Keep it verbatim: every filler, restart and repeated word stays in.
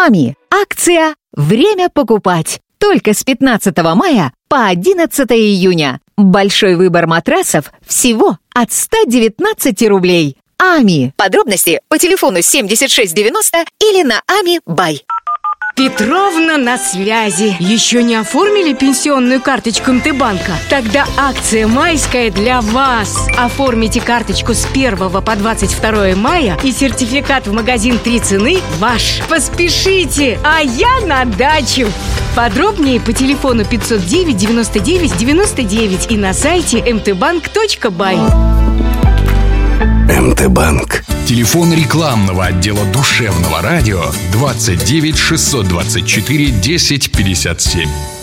Ами. Акция «Время покупать». Только с пятнадцатого мая по одиннадцатое июня. Большой выбор матрасов всего от ста девятнадцати рублей. Ами. Подробности по телефону семьдесят шесть девяносто или на Ами Бай. Петровна на связи. Еще не оформили пенсионную карточку МТБанка? Тогда акция майская для вас. Оформите карточку с первого по двадцать второе мая, и сертификат в магазин «Три цены» ваш. Поспешите, а я на дачу. Подробнее по телефону пятьсот девять девяносто девять девяносто девять и на сайте эм тэ банк точка бай. МТБанк. Телефон рекламного отдела душевного радио двадцать девять шестьсот двадцать четыре десять пятьдесят семь.